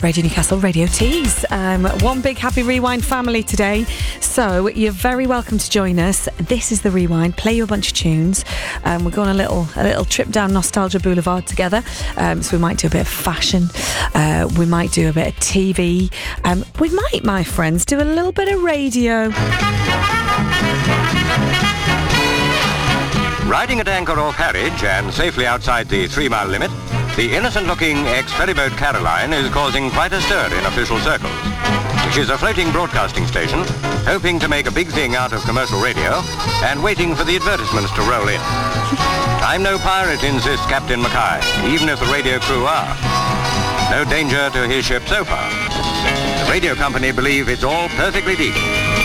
Radio Newcastle, Radio Tees. One big happy Rewind family today. So you're very welcome to join us. This is the Rewind. Play you a bunch of tunes. We're going a little trip down Nostalgia Boulevard together. So we might do a bit of fashion. We might do a bit of TV. We might, my friends, do a little bit of radio. Riding at anchor off Harwich and safely outside the 3-mile limit, the innocent-looking ex-ferryboat Caroline is causing quite a stir in official circles. She's a floating broadcasting station, hoping to make a big thing out of commercial radio and waiting for the advertisements to roll in. I'm no pirate, insists Captain Mackay, even if the radio crew are. No danger to his ship so far. The radio company believe it's all perfectly deep.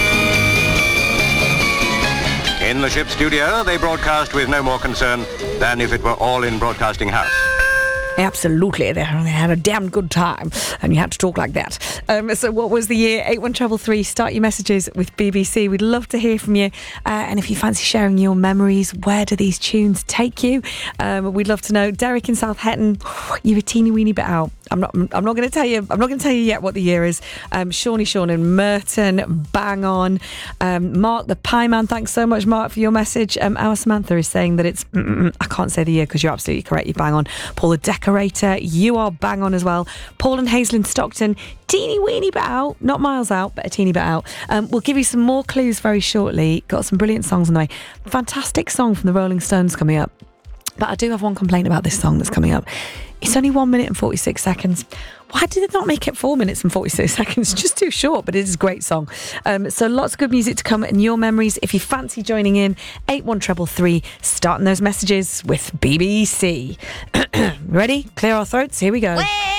In the ship's studio, they broadcast with no more concern than if it were all in Broadcasting House. Absolutely, they had a damn good time, and you had to talk like that. So what was the year? 81333, start your messages with BBC. We'd love to hear from you, and if you fancy sharing your memories, where do these tunes take you? We'd love to know. Derek in South Hetton, you're a teeny weeny bit out. I'm not going to tell you. I'm not going to tell you yet what the year is. Shawnee Sean in Merton, bang on. Mark the Pie Man, thanks so much, Mark, for your message. Our Samantha is saying that it's I can't say the year because you're absolutely correct. You bang on. Paul the Decorator, you are bang on as well. Paul and Hazel in Stockton, teeny weeny bit out, not miles out, but a teeny bit out. We'll give you some more clues very shortly. Got some brilliant songs on the way. Fantastic song from the Rolling Stones coming up. But I do have one complaint about this song that's coming up. It's only 1 minute and 46 seconds. Why did it not make it 4 minutes and 46 seconds? Just too short, but it is a great song. So lots of good music to come and your memories. If you fancy joining in, 81333, starting those messages with BBC. Ready? Clear our throats. Here we go.